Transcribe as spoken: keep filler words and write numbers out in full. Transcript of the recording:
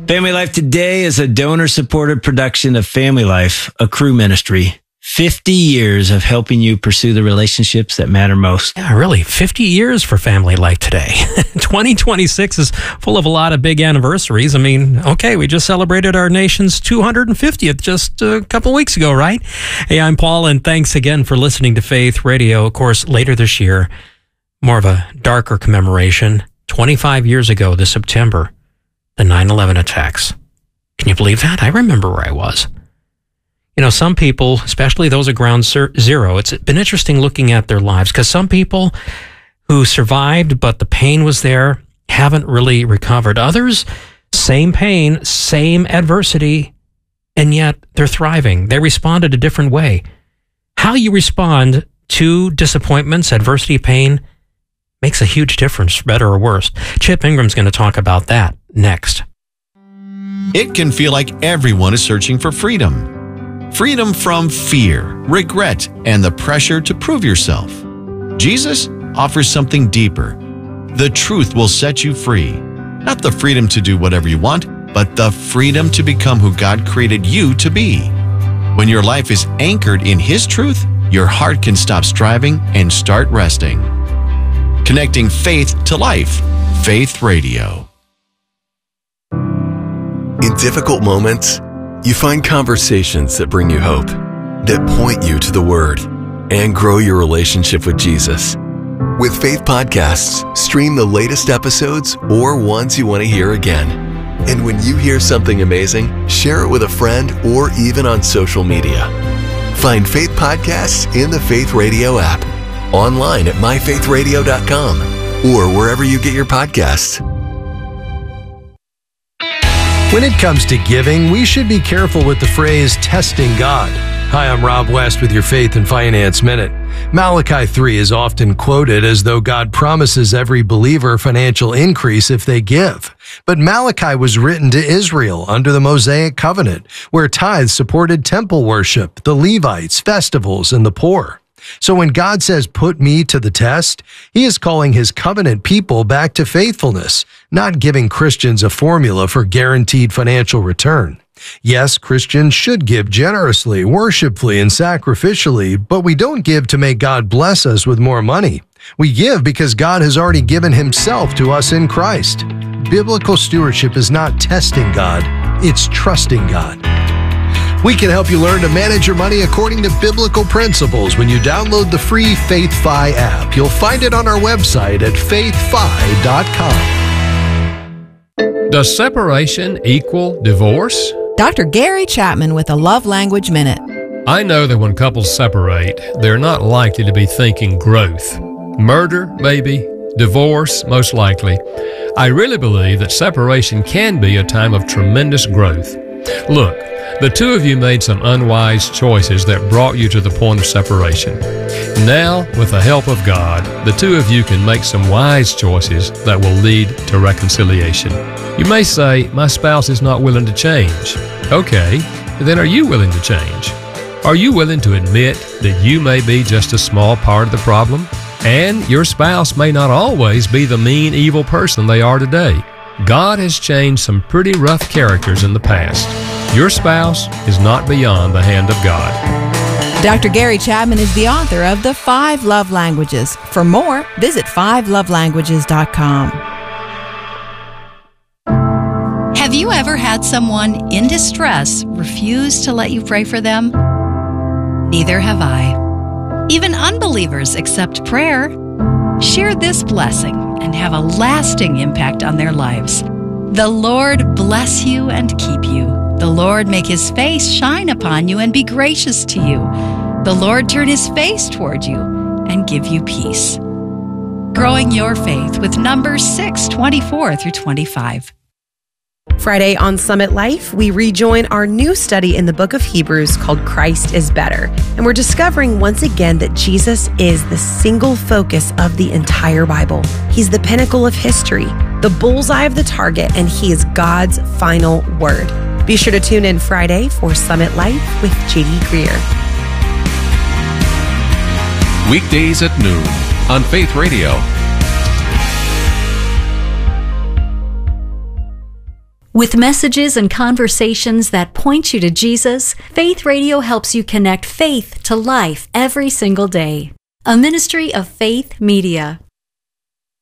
Family Life Today is a donor-supported production of Family Life, a Cru ministry. fifty years of helping you pursue the relationships that matter most. Yeah, really, fifty years for Family Life Today. twenty twenty-six is full of a lot of big anniversaries. I mean, okay, we just celebrated our nation's two hundred fiftieth just a couple weeks ago, right? Hey, I'm Paul, and thanks again for listening to Faith Radio. Of course, later this year, more of a darker commemoration. twenty-five years ago this September, the nine eleven attacks. Can you believe that? I remember where I was. You know, some people, especially those at ground zero, it's been interesting looking at their lives, because some people who survived, but the pain was there, haven't really recovered. Others, same pain, same adversity, and yet they're thriving. They responded a different way. How you respond to disappointments, adversity, pain, makes a huge difference, better or worse. Chip Ingram's going to talk about that next. It can feel like everyone is searching for freedom. Freedom from fear, regret, and the pressure to prove yourself. Jesus offers something deeper. The truth will set you free. Not the freedom to do whatever you want, but the freedom to become who God created you to be. When your life is anchored in His truth, your heart can stop striving and start resting. Connecting faith to life. Faith Radio. In difficult moments, you find conversations that bring you hope, that point you to the Word, and grow your relationship with Jesus. With Faith Podcasts, stream the latest episodes or ones you want to hear again. And when you hear something amazing, share it with a friend or even on social media. Find Faith Podcasts in the Faith Radio app, online at my faith radio dot com, or wherever you get your podcasts. When it comes to giving, we should be careful with the phrase testing God. Hi, I'm Rob West with your Faith and Finance Minute. Malachi three is often quoted as though God promises every believer financial increase if they give. But Malachi was written to Israel under the Mosaic covenant, where tithes supported temple worship, the Levites, festivals, and the poor. So when God says, put me to the test, He is calling His covenant people back to faithfulness, not giving Christians a formula for guaranteed financial return. Yes, Christians should give generously, worshipfully, and sacrificially, but we don't give to make God bless us with more money. We give because God has already given Himself to us in Christ. Biblical stewardship is not testing God, it's trusting God. We can help you learn to manage your money according to biblical principles when you download the free FaithFi app. You'll find it on our website at faith fi dot com. Does separation equal divorce? Doctor Gary Chapman with a Love Language Minute. I know that when couples separate, they're not likely to be thinking growth. Murder, maybe. Divorce, most likely. I really believe that separation can be a time of tremendous growth. Look, the two of you made some unwise choices that brought you to the point of separation. Now, with the help of God, the two of you can make some wise choices that will lead to reconciliation. You may say, my spouse is not willing to change. Okay, then are you willing to change? Are you willing to admit that you may be just a small part of the problem? And your spouse may not always be the mean, evil person they are today. God has changed some pretty rough characters in the past. Your spouse is not beyond the hand of God. Doctor Gary Chapman is the author of The Five Love Languages. For more, visit five love languages dot com. Have you ever had someone in distress refuse to let you pray for them? Neither have I. Even unbelievers accept prayer. Share this blessing and have a lasting impact on their lives. The Lord bless you and keep you. The Lord make His face shine upon you and be gracious to you. The Lord turn His face toward you and give you peace. Growing your faith with Numbers six, twenty-four through twenty-five. Friday on Summit Life, we rejoin our new study in the book of Hebrews called Christ is Better. And we're discovering once again that Jesus is the single focus of the entire Bible. He's the pinnacle of history, the bullseye of the target, and He is God's final word. Be sure to tune in Friday for Summit Life with J D Greer. Weekdays at noon on Faith Radio. With messages and conversations that point you to Jesus, Faith Radio helps you connect faith to life every single day. A ministry of Faith Media.